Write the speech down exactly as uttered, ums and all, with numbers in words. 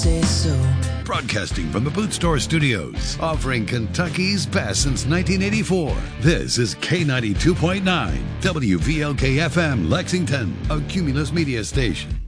Say so. Broadcasting from the Boot Store Studios, offering Kentucky's best since nineteen eighty-four. This is K ninety-two point nine, W V L K F M, Lexington, a Cumulus Media station.